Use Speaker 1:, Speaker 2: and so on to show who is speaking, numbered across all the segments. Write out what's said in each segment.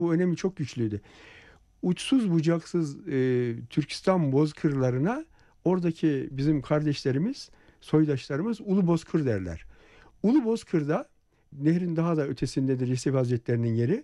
Speaker 1: Bu önemi çok güçlüydü. Uçsuz bucaksız Türkistan bozkırlarına oradaki bizim kardeşlerimiz, soydaşlarımız Ulu Bozkır derler. Ulu Bozkır'da nehrin daha da ötesindedir Yesevi Hazretleri'nin yeri.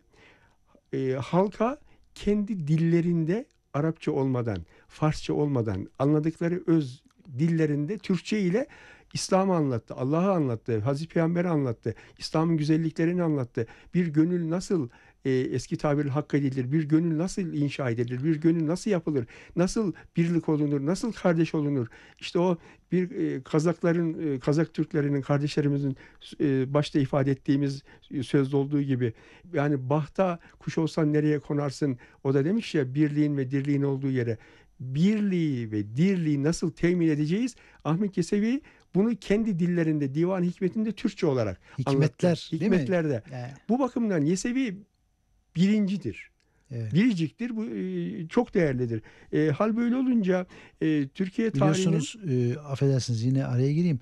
Speaker 1: Halka kendi dillerinde Arapça olmadan, Farsça olmadan anladıkları öz dillerinde Türkçe ile İslam'ı anlattı, Allah'ı anlattı, Hazreti Peygamber'i anlattı, İslam'ın güzelliklerini anlattı. Bir gönül nasıl eski tabirle hak edilir, bir gönül nasıl inşa edilir, bir gönül nasıl yapılır, nasıl birlik olunur, nasıl kardeş olunur. İşte o bir Kazakların, Kazak Türklerinin, kardeşlerimizin başta ifade ettiğimiz sözde olduğu gibi, yani bahta kuş olsan nereye konarsın? O da demiş ya, birliğin ve dirliğin olduğu yere. Birliği ve dirliği nasıl temin edeceğiz? Ahmet Yesevi bunu kendi dillerinde, Divan-ı Hikmet'inde Türkçe olarak anlattı.
Speaker 2: Hikmetler, değil mi?
Speaker 1: Hikmetlerde.
Speaker 2: Yani,
Speaker 1: Bu bakımdan Yesevi birincidir.
Speaker 2: evet.
Speaker 1: Biriciktir. Bu çok değerlidir. Hal böyle olunca Türkiye tarihinin...
Speaker 2: Biliyorsunuz, affedersiniz yine araya gireyim.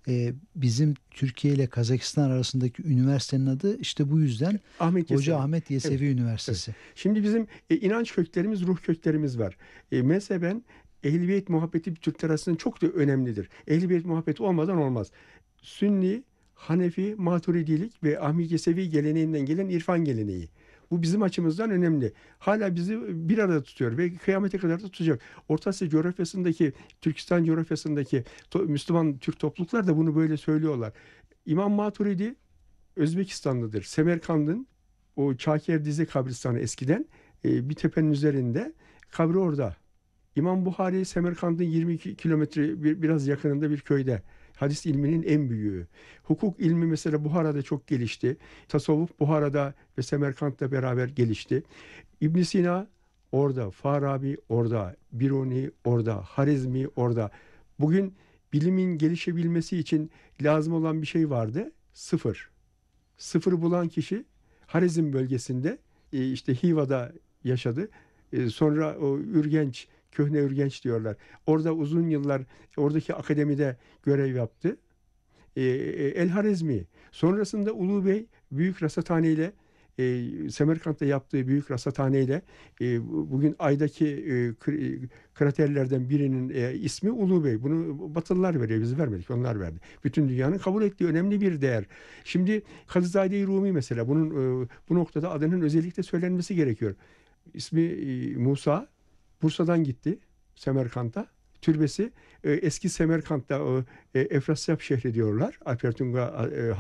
Speaker 2: Bizim Türkiye ile Kazakistan arasındaki üniversitenin adı işte bu yüzden
Speaker 1: Ahmet
Speaker 2: Hoca
Speaker 1: Yesevi.
Speaker 2: Ahmet Yesevi
Speaker 1: Evet, evet.
Speaker 2: Üniversitesi.
Speaker 1: Şimdi bizim inanç köklerimiz, ruh köklerimiz var. Mezheben Ehl-i Beyt muhabbeti Türkler arasında çok da önemlidir. Ehl-i Beyt muhabbeti olmadan olmaz. Sünni, Hanefi, Maturidilik ve Ahmet Yesevi geleneğinden gelen irfan geleneği. Bu bizim açımızdan önemli. Hala bizi bir arada tutuyor ve kıyamete kadar da tutacak. Orta Asya coğrafyasındaki, Türkistan coğrafyasındaki Müslüman Türk topluluklar da bunu böyle söylüyorlar. İmam Maturidi Özbekistanlıdır. Semerkand'ın o Çakerdize kabristanı eskiden bir tepenin üzerinde, kabri orada. İmam Buhari Semerkand'ın 22 kilometre biraz yakınında bir köyde. Hadis ilminin en büyüğü. Hukuk ilmi mesela Buhara'da çok gelişti. Tasavvuf Buhara'da ve Semerkant'la beraber gelişti. İbn Sina orada, Farabi orada, Biruni orada, Harizmi orada. Bugün bilimin gelişebilmesi için lazım olan bir şey vardı. Sıfır. Sıfırı bulan kişi Harizm bölgesinde, işte Hiva'da yaşadı. Sonra o Ürgenç, Köhne Ürgenç diyorlar. Orada uzun yıllar oradaki akademide görev yaptı. El Harizmi. Sonrasında Ulu Bey Büyük Rasathane ile Semerkant'ta yaptığı Büyük Rasathane ile bugün Ay'daki kraterlerden birinin ismi Ulu Bey. Bunu Batılılar veriyor, biz vermedik, onlar verdi. Bütün dünyanın kabul ettiği önemli bir değer. Şimdi Kadızade-i Rumi mesela bunun bu noktada adının özellikle söylenmesi gerekiyor. İsmi Musa, Bursa'dan gitti Semerkant'a. Türbesi eski Semerkant'ta Efrasiyab şehri diyorlar. Alpertunga